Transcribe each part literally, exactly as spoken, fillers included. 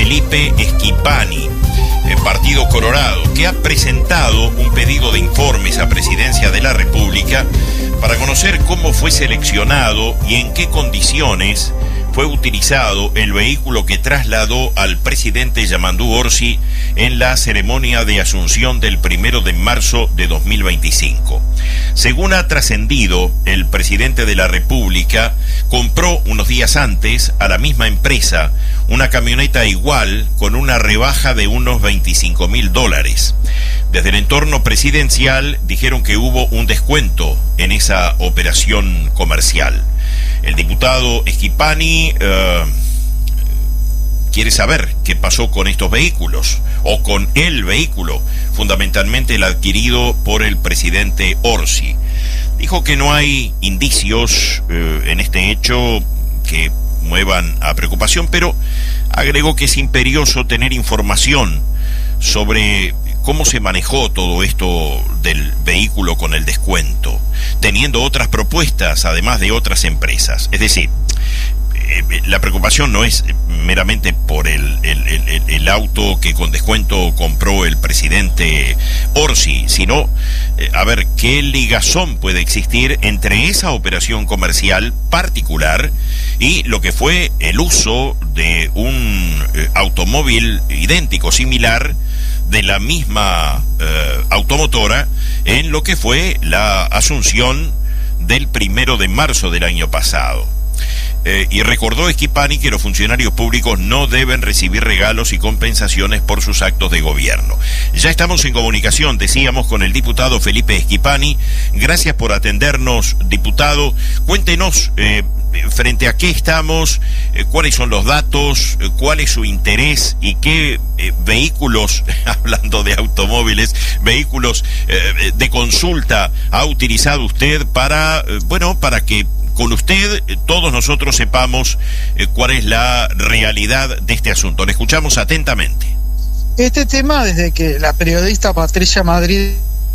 Felipe Schipani, el Partido Colorado, que ha presentado un pedido de informes a Presidencia de la República para conocer cómo fue seleccionado y en qué condiciones fue utilizado el vehículo que trasladó al presidente Yamandú Orsi en la ceremonia de asunción del primero de marzo de dos mil veinticinco. Según ha trascendido, el presidente de la República compró unos días antes a la misma empresa una camioneta igual con una rebaja de unos veinticinco mil dólares. Desde el entorno presidencial dijeron que hubo un descuento en esa operación comercial. El diputado Schipani uh, quiere saber qué pasó con estos vehículos, o con el vehículo, fundamentalmente el adquirido por el presidente Orsi. Dijo que no hay indicios uh, en este hecho que muevan a preocupación, pero agregó que es imperioso tener información sobre cómo se manejó todo esto del vehículo con el descuento, teniendo otras propuestas además de otras empresas. Es decir, eh, la preocupación no es meramente por el, el, el, el auto que con descuento compró el presidente Orsi, sino eh, a ver qué ligazón puede existir entre esa operación comercial particular y lo que fue el uso de un eh, automóvil idéntico, similar, de la misma eh, automotora en lo que fue la asunción del primero de marzo del año pasado. Eh, y recordó Schipani que los funcionarios públicos no deben recibir regalos y compensaciones por sus actos de gobierno. Ya estamos en comunicación, decíamos, con el diputado Felipe Schipani. Gracias por atendernos, diputado. Cuéntenos eh, frente a qué estamos, eh, cuáles son los datos, eh, cuál es su interés y qué eh, vehículos, hablando de automóviles, vehículos eh, de consulta ha utilizado usted para, eh, bueno, para que con usted eh, todos nosotros sepamos eh, cuál es la realidad de este asunto. Le escuchamos atentamente. Este tema, desde que la periodista Patricia Madrid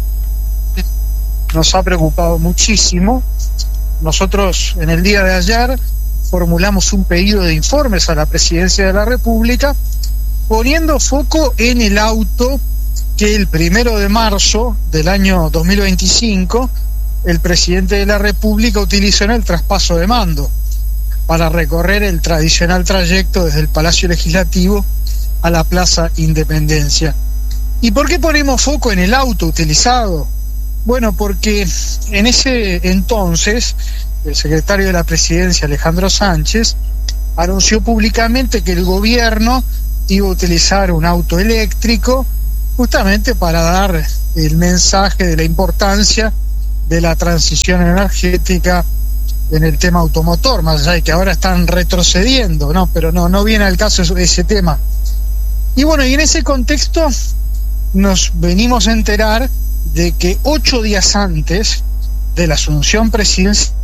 nos ha preocupado muchísimo. Nosotros en el día de ayer formulamos un pedido de informes a la Presidencia de la República poniendo foco en el auto que el primero de marzo del año dos mil veinticinco el presidente de la República utilizó en el traspaso de mando para recorrer el tradicional trayecto desde el Palacio Legislativo a la Plaza Independencia. ¿Y por qué ponemos foco en el auto utilizado? Bueno, porque en ese entonces el secretario de la Presidencia, Alejandro Sánchez, anunció públicamente que el gobierno iba a utilizar un auto eléctrico justamente para dar el mensaje de la importancia de la transición energética en el tema automotor, más allá de que ahora están retrocediendo, ¿no? Pero no, no viene al caso ese tema. Y bueno, y en ese contexto nos venimos a enterar de que ocho días antes de la asunción presidencial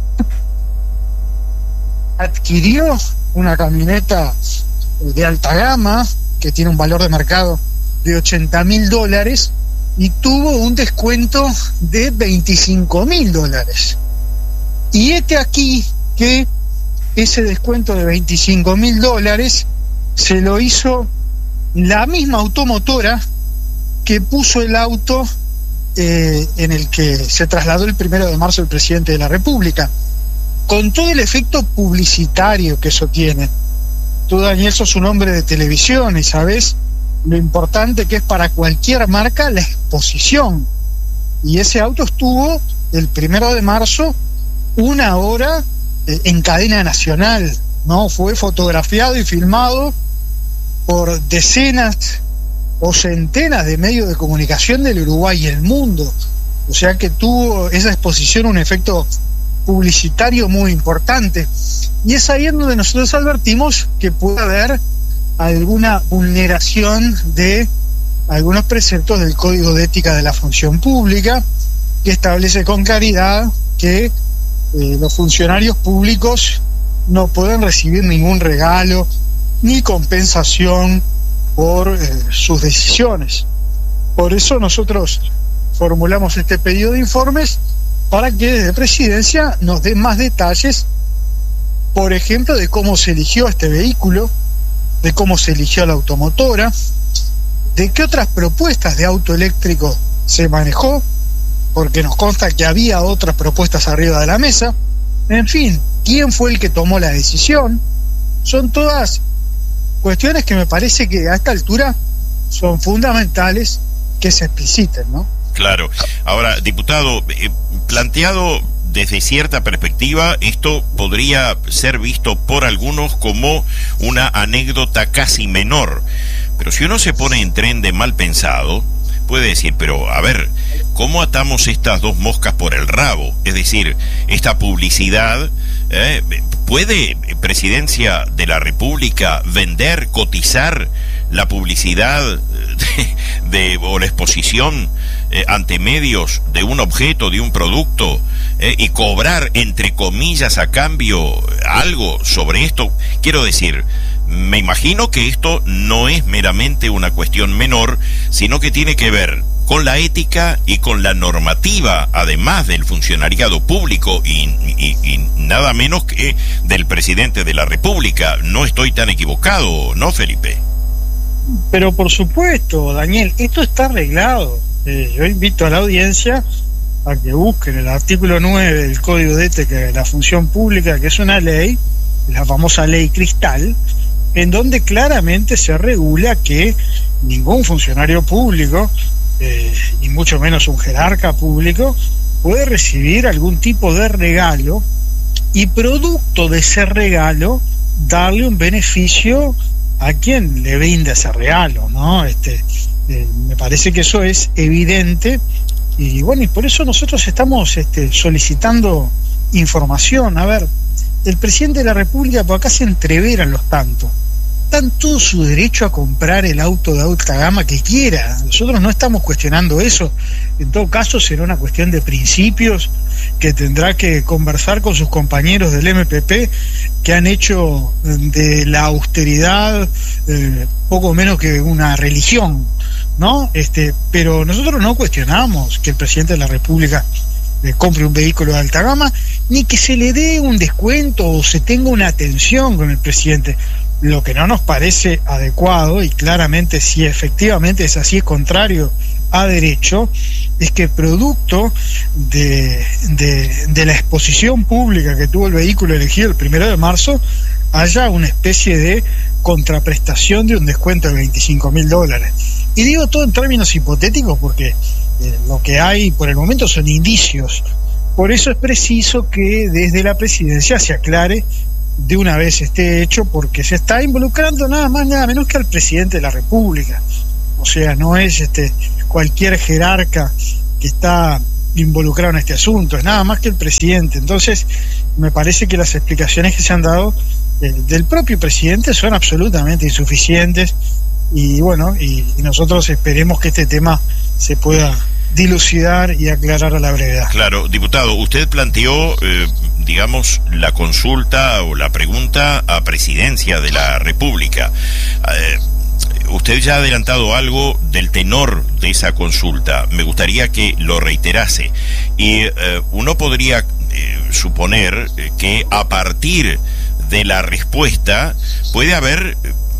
adquirió una camioneta de alta gama que tiene un valor de mercado de ochenta mil dólares y tuvo un descuento de veinticinco mil dólares. Y este aquí que ese descuento de veinticinco mil dólares se lo hizo la misma automotora que puso el auto eh, en el que se trasladó el primero de marzo el presidente de la República, con todo el efecto publicitario que eso tiene. Tú, Daniel, sos un hombre de televisión y sabés lo importante que es para cualquier marca la exposición. Y ese auto estuvo el primero de marzo una hora eh, en cadena nacional, ¿no? Fue fotografiado y filmado por decenas o centenas de medios de comunicación del Uruguay y el mundo. O sea que tuvo esa exposición un efecto publicitario muy importante. Y es ahí en donde nosotros advertimos que puede haber alguna vulneración de algunos preceptos del Código de Ética de la Función Pública, que establece con claridad que eh, los funcionarios públicos no pueden recibir ningún regalo ni compensación por eh, sus decisiones. Por eso nosotros formulamos este pedido de informes para que desde Presidencia nos den más detalles, por ejemplo, de cómo se eligió este vehículo, de cómo se eligió la automotora, de qué otras propuestas de auto eléctrico se manejó, porque nos consta que había otras propuestas arriba de la mesa. En fin, quién fue el que tomó la decisión. Son todas cuestiones que me parece que a esta altura son fundamentales que se expliciten, ¿no? Claro. Ahora, diputado, eh, planteado desde cierta perspectiva, esto podría ser visto por algunos como una anécdota casi menor. Pero si uno se pone en tren de mal pensado, puede decir, pero a ver, ¿cómo atamos estas dos moscas por el rabo? Es decir, esta publicidad, ¿eh? ¿Puede Presidencia de la República vender, cotizar la publicidad de, de, o la exposición eh, ante medios de un objeto, de un producto, eh, y cobrar, entre comillas, a cambio algo sobre esto? Quiero decir, me imagino que esto no es meramente una cuestión menor, sino que tiene que ver con la ética y con la normativa, además del funcionariado público y, y, y nada menos que del presidente de la República. No estoy tan equivocado, ¿no, Felipe? Pero por supuesto, Daniel, esto está arreglado. Eh, yo invito a la audiencia a que busquen el artículo nueve del Código de Ética de la Función Pública, que es una ley, la famosa ley Cristal, en donde claramente se regula que ningún funcionario público, eh, y mucho menos un jerarca público, puede recibir algún tipo de regalo y producto de ese regalo darle un beneficio a quien le brinda ese regalo, ¿no? Este, eh, me parece que eso es evidente, y bueno, y por eso nosotros estamos este, solicitando información. A ver, el presidente de la República, por acá se entreveran los tantos, dan todo su derecho a comprar el auto de alta gama que quiera. Nosotros no estamos cuestionando eso. En todo caso será una cuestión de principios que tendrá que conversar con sus compañeros del M P P, que han hecho de la austeridad eh, poco menos que una religión, ¿no? Este, pero nosotros no cuestionamos que el presidente de la República eh, compre un vehículo de alta gama, ni que se le dé un descuento o se tenga una atención con el presidente. Lo que no nos parece adecuado, y claramente si efectivamente es así, es contrario a derecho, es que producto de, de, de la exposición pública que tuvo el vehículo elegido el primero de marzo, haya una especie de contraprestación de un descuento de veinticinco mil dólares. Y digo todo en términos hipotéticos porque eh, lo que hay por el momento son indicios. Por eso es preciso que desde la presidencia se aclare de una vez este hecho, porque se está involucrando nada más nada menos que al presidente de la República. O sea, no es este cualquier jerarca que está involucrado en este asunto, es nada más que el presidente. Entonces me parece que las explicaciones que se han dado eh, del propio presidente son absolutamente insuficientes, y bueno, y, y nosotros esperemos que este tema se pueda dilucidar y aclarar a la brevedad. Claro, diputado, usted planteó eh, digamos, la consulta o la pregunta a Presidencia de la República. Eh, usted ya ha adelantado algo del tenor de esa consulta. Me gustaría que lo reiterase. Y eh, uno podría eh, suponer que a partir de la respuesta puede haber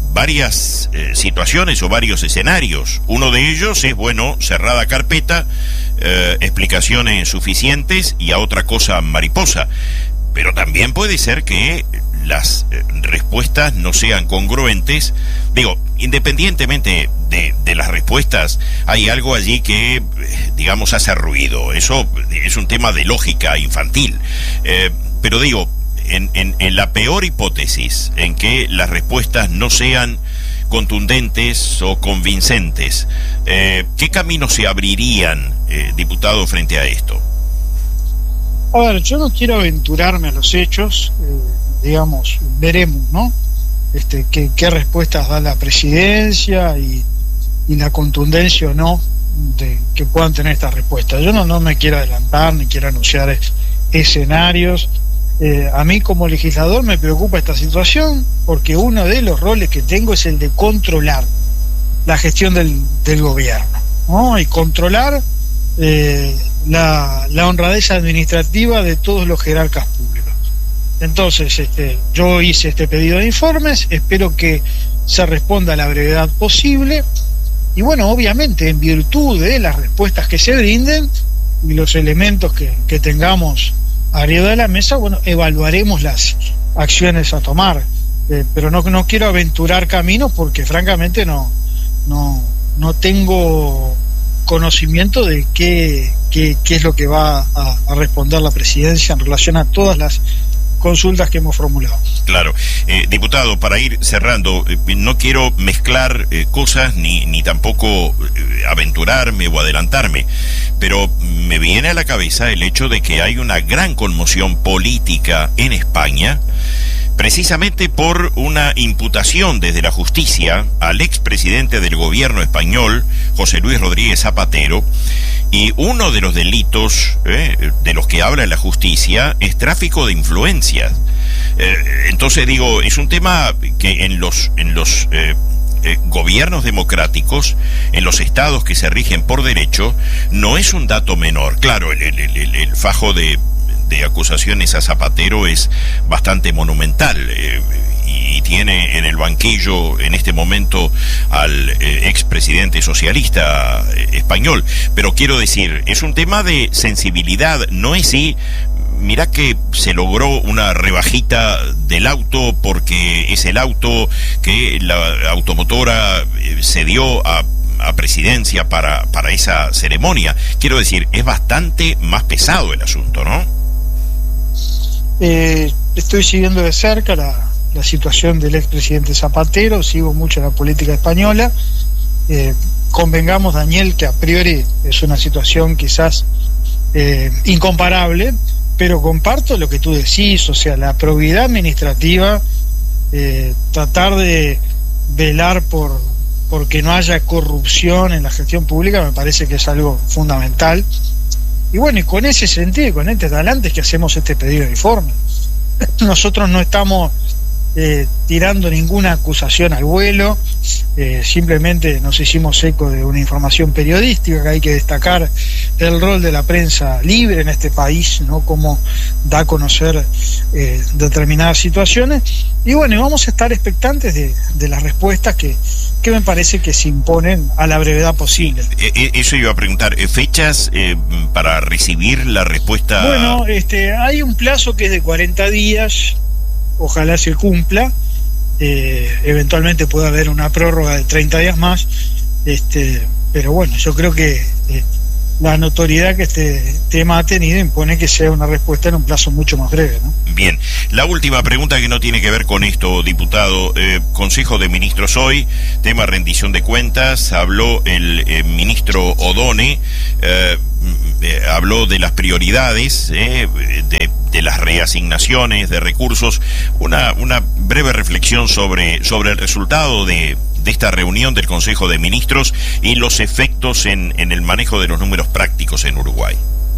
varias eh, situaciones o varios escenarios. Uno de ellos es, bueno, cerrada carpeta, eh, explicaciones suficientes y a otra cosa mariposa. Pero también puede ser que las eh, respuestas no sean congruentes. Digo, independientemente de, de las respuestas, hay algo allí que, eh, digamos, hace ruido. Eso es un tema de lógica infantil. Eh, pero digo, En, en, en la peor hipótesis, en que las respuestas no sean contundentes o convincentes, eh, ¿qué caminos se abrirían, eh, diputado, frente a esto? A ver, yo no quiero aventurarme a los hechos, eh, digamos, veremos, ¿no? Este, qué, qué respuestas da la presidencia y, y la contundencia o no de que puedan tener estas respuestas. Yo no, no me quiero adelantar ni quiero anunciar es, escenarios. Eh, a mí como legislador me preocupa esta situación porque uno de los roles que tengo es el de controlar la gestión del, del gobierno, ¿no? Y controlar eh, la, la honradez administrativa de todos los jerarcas públicos. Entonces, este, yo hice este pedido de informes, espero que se responda a la brevedad posible, y bueno, obviamente, en virtud de las respuestas que se brinden y los elementos que, que tengamos arriba de la mesa, bueno, evaluaremos las acciones a tomar, eh, pero no, no quiero aventurar caminos porque francamente no, no, no tengo conocimiento de qué, qué, qué es lo que va a, a responder la presidencia en relación a todas las consultas que hemos formulado. Claro. Eh, diputado, para ir cerrando, eh, no quiero mezclar eh, cosas ni, ni tampoco eh, aventurarme o adelantarme, pero me viene a la cabeza el hecho de que hay una gran conmoción política en España, precisamente por una imputación desde la justicia al expresidente del gobierno español, José Luis Rodríguez Zapatero, y uno de los delitos eh, de los que habla la justicia es tráfico de influencias. Eh, entonces digo, es un tema que en los, en los eh, eh, gobiernos democráticos, en los estados que se rigen por derecho, no es un dato menor. Claro, el, el, el, el fajo de de acusaciones a Zapatero es bastante monumental, eh, y tiene en el banquillo en este momento al eh, expresidente socialista eh, español, pero quiero decir, es un tema de sensibilidad, no es si mira que se logró una rebajita del auto porque es el auto que la automotora eh, cedió a a presidencia para, para esa ceremonia. Quiero decir, es bastante más pesado el asunto, ¿no? Eh, estoy siguiendo de cerca la, la situación del expresidente Zapatero, sigo mucho la política española. Eh, convengamos, Daniel, que a priori es una situación quizás eh, incomparable, pero comparto lo que tú decís, o sea, la probidad administrativa, eh, tratar de velar por, por que no haya corrupción en la gestión pública, me parece que es algo fundamental. Y bueno, y con ese sentido y con este talante es que hacemos este pedido de informe. Nosotros no estamos eh, tirando ninguna acusación al vuelo, eh, simplemente nos hicimos eco de una información periodística, que hay que destacar el rol de la prensa libre en este país, ¿no? Cómo da a conocer eh, determinadas situaciones. Y bueno, y vamos a estar expectantes de, de las respuestas que que me parece que se imponen a la brevedad posible. Sí, eso iba a preguntar, ¿fechas eh, para recibir la respuesta? Bueno, este, hay un plazo que es de cuarenta días, ojalá se cumpla, eh, eventualmente puede haber una prórroga de treinta días más, este, pero bueno, yo creo que eh, la notoriedad que este tema ha tenido impone que sea una respuesta en un plazo mucho más breve, ¿no? Bien, la última pregunta que no tiene que ver con esto, diputado. Eh, Consejo de Ministros hoy, tema rendición de cuentas, habló el eh, ministro Odone, eh, eh, habló de las prioridades, eh, de, de las reasignaciones de recursos, una, una breve reflexión sobre, sobre el resultado de de esta reunión del Consejo de Ministros y los efectos en, en el manejo de los números prácticos en Uruguay.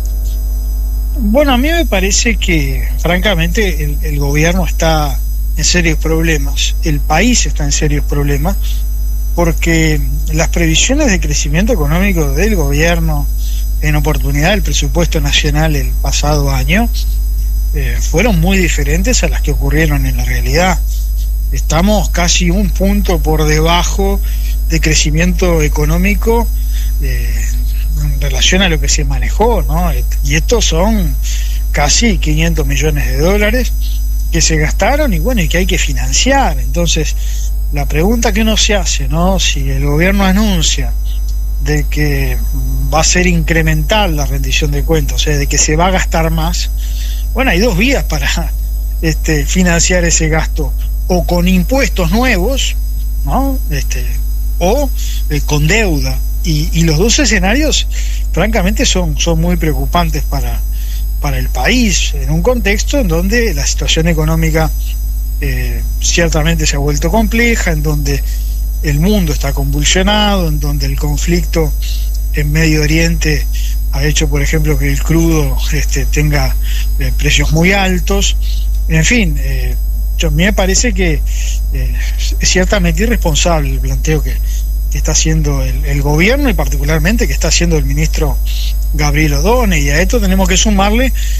Bueno, a mí me parece que, francamente, el, el gobierno está en serios problemas, el país está en serios problemas, porque las previsiones de crecimiento económico del gobierno en oportunidad del presupuesto nacional el pasado año eh, fueron muy diferentes a las que ocurrieron en la realidad. Estamos casi un punto por debajo de crecimiento económico eh, en relación a lo que se manejó, ¿no? Y estos son casi quinientos millones de dólares que se gastaron y bueno, y que hay que financiar. Entonces, la pregunta que uno se hace, ¿no? Si el gobierno anuncia de que va a ser incremental la rendición de cuentas, o sea, de que se va a gastar más, bueno, hay dos vías para este, financiar ese gasto: o con impuestos nuevos, ¿no? Este, o eh, con deuda. Y, y los dos escenarios, francamente, son, son muy preocupantes para, para el país, en un contexto en donde la situación económica eh, ciertamente se ha vuelto compleja, en donde el mundo está convulsionado, en donde el conflicto en Medio Oriente ha hecho, por ejemplo, que el crudo este, tenga eh, precios muy altos. En fin, eh, a mí me parece que eh, es ciertamente irresponsable el planteo que, que está haciendo el, el gobierno y particularmente que está haciendo el ministro Gabriel Odone, y a esto tenemos que sumarle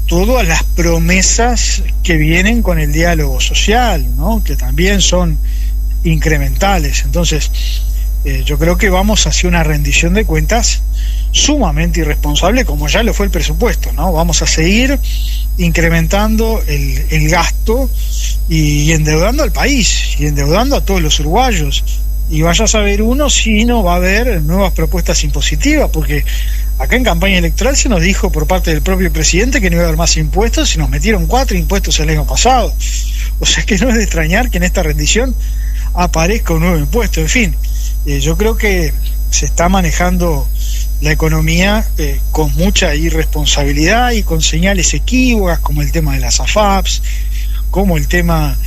todas las promesas que vienen con el diálogo social, ¿no? Que también son incrementales. Entonces, eh, yo creo que vamos hacia una rendición de cuentas sumamente irresponsable, como ya lo fue el presupuesto, ¿no? Vamos a seguir incrementando el, el gasto y, y endeudando al país, y endeudando a todos los uruguayos. Y vaya a saber uno si no va a haber nuevas propuestas impositivas, porque acá en campaña electoral se nos dijo por parte del propio presidente que no iba a haber más impuestos, y nos metieron cuatro impuestos el año pasado. O sea que no es de extrañar que en esta rendición aparezca un nuevo impuesto. En fin, eh, yo creo que se está manejando la economía eh, con mucha irresponsabilidad y con señales equívocas, como el tema de las A F A Ps, como el tema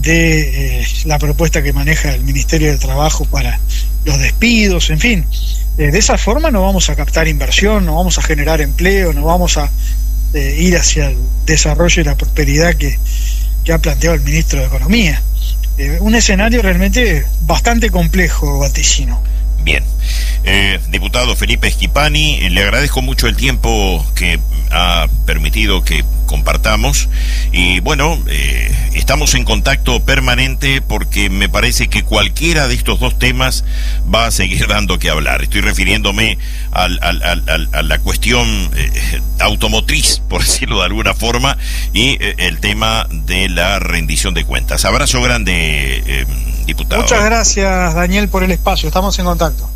de eh, la propuesta que maneja el Ministerio de Trabajo para los despidos. En fin, eh, de esa forma no vamos a captar inversión, no vamos a generar empleo, no vamos a eh, ir hacia el desarrollo y la prosperidad que, que ha planteado el Ministro de Economía. Eh, un escenario realmente bastante complejo, vaticino. Bien. Eh, diputado Felipe Schipani, le agradezco mucho el tiempo que ha permitido que compartamos, y bueno, eh, estamos en contacto permanente, porque me parece que cualquiera de estos dos temas va a seguir dando que hablar. Estoy refiriéndome al, al, al, al, a la cuestión eh, automotriz, por decirlo de alguna forma, y eh, el tema de la rendición de cuentas. Abrazo grande, eh, diputado. Muchas gracias, Daniel, por el espacio. Estamos en contacto.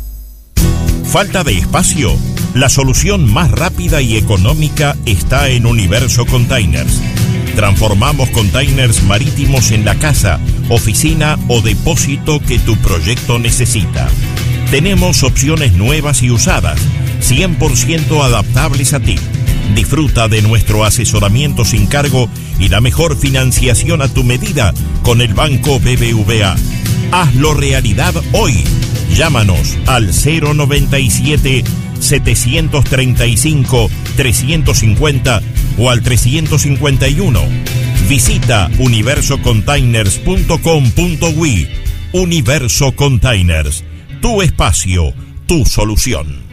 ¿Falta de espacio? La solución más rápida y económica está en Universo Containers. Transformamos containers marítimos en la casa, oficina o depósito que tu proyecto necesita. Tenemos opciones nuevas y usadas, cien por ciento adaptables a ti. Disfruta de nuestro asesoramiento sin cargo y la mejor financiación a tu medida con el Banco B B V A. Hazlo realidad hoy. Llámanos al cero noventa y siete, setecientos treinta y cinco, trescientos cincuenta o al trescientos cincuenta y uno. Visita universo containers punto com punto uy. Universo Containers, tu espacio, tu solución.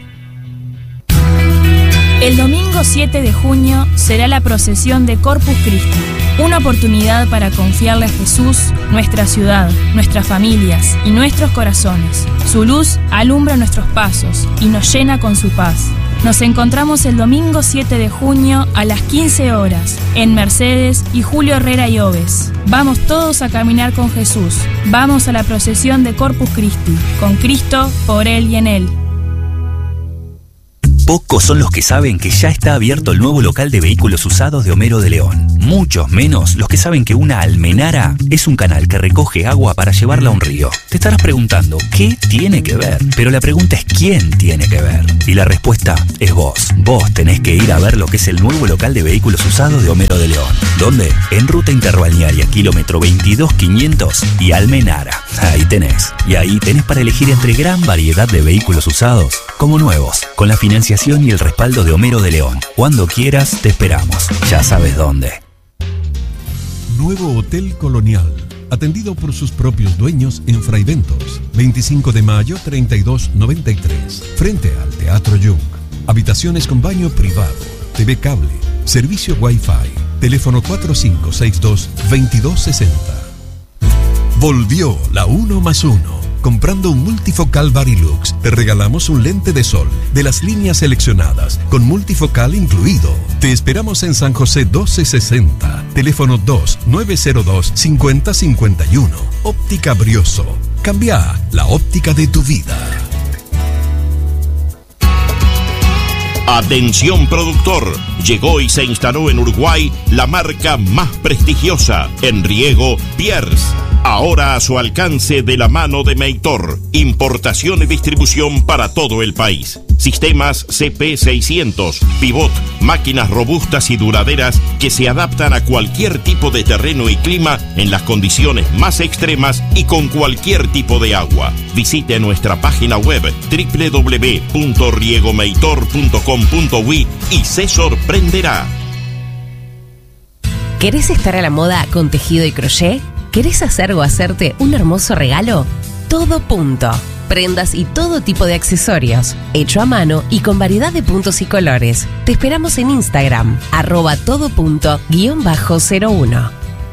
El domingo siete de junio será la procesión de Corpus Christi, una oportunidad para confiarle a Jesús nuestra ciudad, nuestras familias y nuestros corazones. Su luz alumbra nuestros pasos y nos llena con su paz. Nos encontramos el domingo siete de junio a las quince horas en Mercedes y Julio Herrera y Oves. Vamos todos a caminar con Jesús. Vamos a la procesión de Corpus Christi, con Cristo, por Él y en Él. Pocos son los que saben que ya está abierto el nuevo local de vehículos usados de Homero de León. Muchos menos los que saben que una almenara es un canal que recoge agua para llevarla a un río. Te estarás preguntando, ¿qué tiene que ver? Pero la pregunta es, ¿quién tiene que ver? Y la respuesta es vos. Vos tenés que ir a ver lo que es el nuevo local de vehículos usados de Homero de León. ¿Dónde? En Ruta Interbalnearia, kilómetro veintidós quinientos y Almenara. Ahí tenés. Y ahí tenés para elegir entre gran variedad de vehículos usados como nuevos, con la financiación y el respaldo de Homero de León. Cuando quieras, te esperamos. Ya sabes dónde. Nuevo Hotel Colonial, atendido por sus propios dueños en Fraiventos, veinticinco de mayo treinta y dos noventa y tres, frente al Teatro Jung. Habitaciones con baño privado, T V cable, servicio Wi-Fi, teléfono cuatro cinco seis dos, veintidós sesenta. Volvió la uno más uno. Comprando un multifocal Varilux, te regalamos un lente de sol de las líneas seleccionadas, con multifocal incluido. Te esperamos en San José doce sesenta, teléfono dos nueve cero dos, cinco cero cinco uno. Óptica Brioso. Cambia la óptica de tu vida. Atención productor, llegó y se instaló en Uruguay la marca más prestigiosa en riego, Pierce. Ahora a su alcance de la mano de Meitor. Importación y distribución para todo el país. Sistemas C P seiscientos, pivot, máquinas robustas y duraderas que se adaptan a cualquier tipo de terreno y clima en las condiciones más extremas y con cualquier tipo de agua. Visite nuestra página web doble u doble u doble u punto riegomeitor punto com punto uy y se sorprenderá. ¿Querés estar a la moda con tejido y crochet? ¿Querés hacer o hacerte un hermoso regalo? Todo Punto. prendas y todo tipo de accesorios. Hecho a mano y con variedad de puntos y colores. Te esperamos en Instagram, arroba todo punto guión bajo cero uno.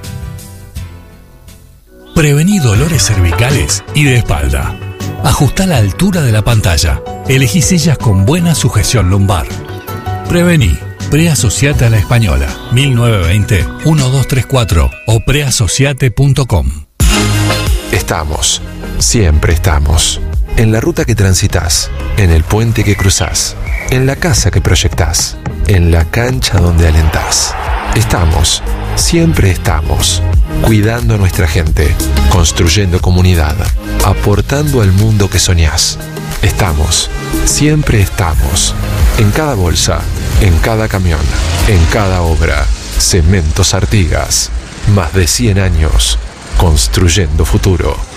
Prevení dolores cervicales y de espalda. Ajusta la altura de la pantalla. Elegí sillas con buena sujeción lumbar. Prevení. Preasociate a la Española. mil novecientos veinte, doce treinta y cuatro o preasociate punto com. Estamos. Siempre estamos. En la ruta que transitas. En el puente que cruzás. En la casa que proyectás. En la cancha donde alentás. Estamos. Siempre estamos. Cuidando a nuestra gente. Construyendo comunidad. Aportando al mundo que soñás. Estamos. Siempre estamos. En cada bolsa. En cada camión. En cada obra. Cementos Artigas. Más de cien años. Construyendo futuro.